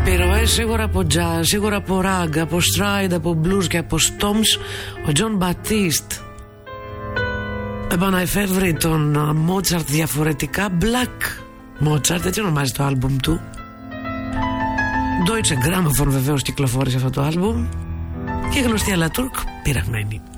Επιρροές σίγουρα από jazz, σίγουρα από rag, από stride, από blues και από stomps. Ο John Batiste επαναεφεύρει τον Mozart διαφορετικά. Black Mozart, έτσι ονομάζει το άλμπουμ του. Deutsche Grammophon βεβαίως κυκλοφόρησε αυτό το άλμπουμ. Και γνωστή αλλά Τουρκ πειραγμένη.